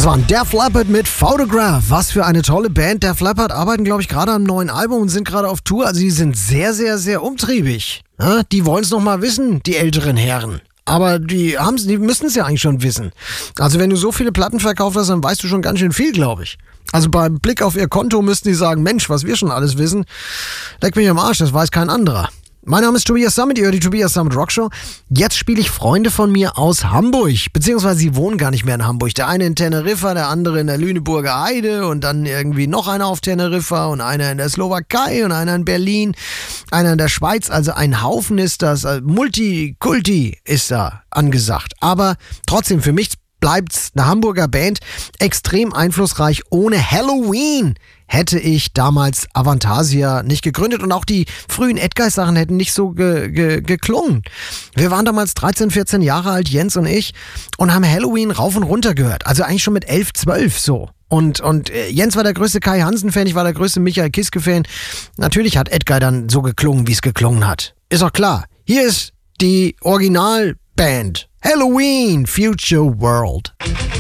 Das waren Def Leppard mit Photograph. Was für eine tolle Band. Def Leppard arbeiten, glaube ich, gerade am neuen Album und sind gerade auf Tour. Also die sind sehr, sehr, sehr umtriebig. Ja, die wollen es noch mal wissen, die älteren Herren. Aber die müssen es ja eigentlich schon wissen. Also wenn du so viele Platten verkauft hast, dann weißt du schon ganz schön viel, glaube ich. Also beim Blick auf ihr Konto müssten die sagen, Mensch, was wir schon alles wissen, leck mich am Arsch, das weiß kein anderer. Mein Name ist Tobias Sammet, ihr hört die Tobias Sammet Rockshow. Jetzt spiele ich Freunde von mir aus Hamburg, beziehungsweise sie wohnen gar nicht mehr in Hamburg. Der eine in Teneriffa, der andere in der Lüneburger Heide und dann irgendwie noch einer auf Teneriffa und einer in der Slowakei und einer in Berlin, einer in der Schweiz. Also ein Haufen ist das, Multikulti ist da angesagt. Aber trotzdem, für mich bleibt's eine Hamburger Band, extrem einflussreich. Ohne Helloween hätte ich damals Avantasia nicht gegründet und auch die frühen Edguy-Sachen hätten nicht so geklungen. Wir waren damals 13, 14 Jahre alt, Jens und ich, und haben Helloween rauf und runter gehört. Also eigentlich schon mit 11, 12 so. Und Jens war der größte Kai Hansen-Fan, ich war der größte Michael Kiske-Fan. Natürlich hat Edguy dann so geklungen, wie es geklungen hat. Ist auch klar. Hier ist die Originalband. Helloween, Future World.